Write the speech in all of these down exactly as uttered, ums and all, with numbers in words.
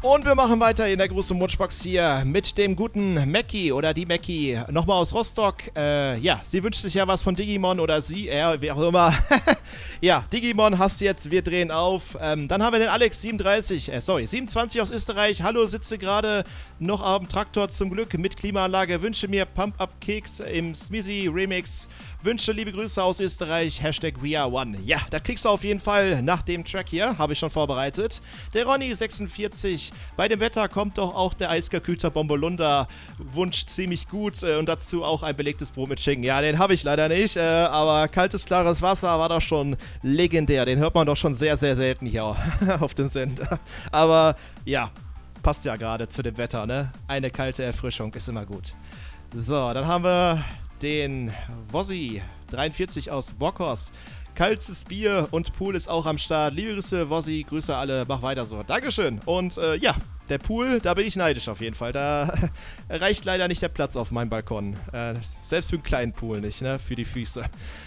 Und wir machen weiter in der großen Wunschbox hier mit dem guten Mackie oder die Mackie, nochmal aus Rostock. Äh, ja, sie wünscht sich ja was von Digimon oder sie, er, äh, wie auch immer. Ja, Digimon hast du jetzt, wir drehen auf. Ähm, dann haben wir den Alex siebenunddreißig, äh, sorry, siebenundzwanzig aus Österreich. Hallo, sitze gerade noch am Traktor zum Glück mit Klimaanlage. Wünsche mir Pump-Up-Keks im Smeezy Remix. Wünsche liebe Grüße aus Österreich, Hashtag We Are One. Ja, da kriegst du auf jeden Fall nach dem Track hier, habe ich schon vorbereitet. Der Ronny sechsundvierzig, bei dem Wetter kommt doch auch der Eisgekühlter Bombolunda. Wunsch ziemlich gut äh, und dazu auch ein belegtes Brot mit Schinken. Ja, den habe ich leider nicht, äh, aber kaltes, klares Wasser war doch schon legendär. Den hört man doch schon sehr, sehr selten hier auf dem Sender. Aber ja, passt ja gerade zu dem Wetter, ne? Eine kalte Erfrischung ist immer gut. So, dann haben wir den Wossi dreiundvierzig aus Bockhorst. Kaltes Bier und Pool ist auch am Start. Liebe Grüße, Wossi, Grüße alle, mach weiter so. Dankeschön. Und äh, ja, der Pool, da bin ich neidisch auf jeden Fall. Da reicht leider nicht der Platz auf meinem Balkon. Äh, selbst für einen kleinen Pool nicht, ne? Für die Füße.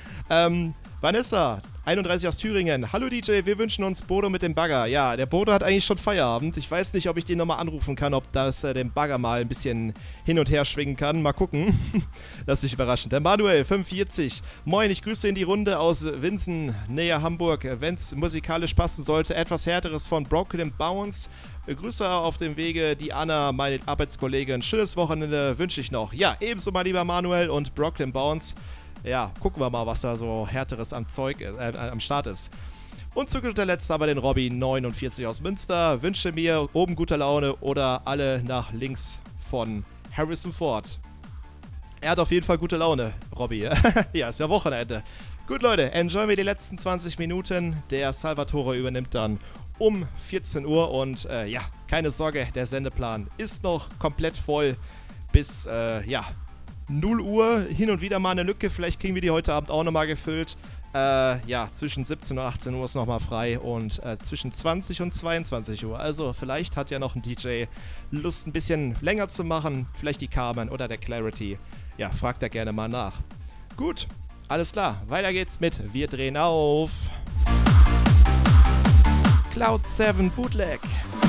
Ähm, Vanessa, einunddreißig aus Thüringen. Hallo D J, wir wünschen uns Bodo mit dem Bagger. Ja, der Bodo hat eigentlich schon Feierabend. Ich weiß nicht, ob ich den nochmal anrufen kann, ob das äh, den Bagger mal ein bisschen hin und her schwingen kann. Mal gucken. Lass dich überraschen. Der Manuel, fünfundvierzig. Moin, ich grüße in die Runde aus Winsen, näher Hamburg. Wenn es musikalisch passen sollte, etwas Härteres von Broken Bounce. Grüße auf dem Wege, die Anna, meine Arbeitskollegin. Schönes Wochenende wünsche ich noch. Ja, ebenso mein lieber Manuel und Broken Bounce. Ja, gucken wir mal, was da so härteres am Zeug ist, äh, am Start ist. Und zu guter Letzt aber den Robby neunundvierzig aus Münster. Wünsche mir oben gute Laune oder alle nach links von Harrison Ford. Er hat auf jeden Fall gute Laune, Robby. Ja, ist ja Wochenende. Gut, Leute, enjoyen wir die letzten zwanzig Minuten. Der Salvatore übernimmt dann um vierzehn Uhr und äh, ja, keine Sorge, der Sendeplan ist noch komplett voll bis, äh, ja, null Uhr, hin und wieder mal eine Lücke, vielleicht kriegen wir die heute Abend auch nochmal gefüllt. Äh, ja, zwischen siebzehn und achtzehn Uhr ist nochmal frei und äh, zwischen zwanzig und zweiundzwanzig Uhr. Also vielleicht hat ja noch ein D J Lust, ein bisschen länger zu machen, vielleicht die Carmen oder der Clarity. Ja, fragt da gerne mal nach. Gut, alles klar, weiter geht's mit Wir drehen auf. Cloud sieben Bootleg.